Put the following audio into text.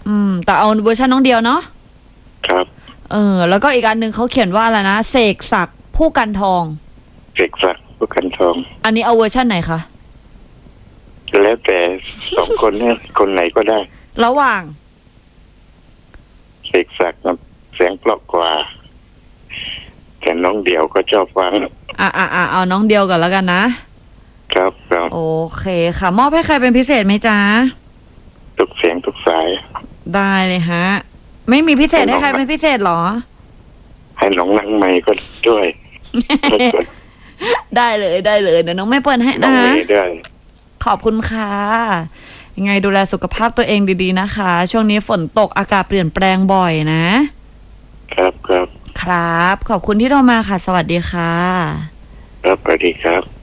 แต่เอาเวอร์ชันน้องเดียวเนาะครับแล้วก็อีกอันหนึ่งเขาเขียนว่าอะไรนะเสกศักดิ์ผู้กันทองเสกศักดิ์ผู้กันทองอันนี้เอาเวอร์ชันไหนคะแล้วแต่สองคนเนี่ยคนไหนก็ได้ระหว่างเสกศักดิ์เสียงเพราะกว่าแต่น้องเดียวก็ชอบฟังเอาน้องเดียวก่อนแล้วกันนะครับโอเคค่ะมอบให้ใครเป็นพิเศษไหมจ๊ะทุกเสียงทุกสายได้เลยฮะไม่มีพิเศษให้ใครเป็นพิเศษหรอให้น้องนั่งใหม่ก็ด้วยได้เลยเดี๋ยวน้องไม่เปิดให้นะขอบคุณค่ะยังไงดูแลสุขภาพตัวเองดีๆนะคะช่วงนี้ฝนตกอากาศเปลี่ยนแปลงบ่อยนะครับขอบคุณที่โทรมาค่ะสวัสดีค่ะครับสวัสดีครับ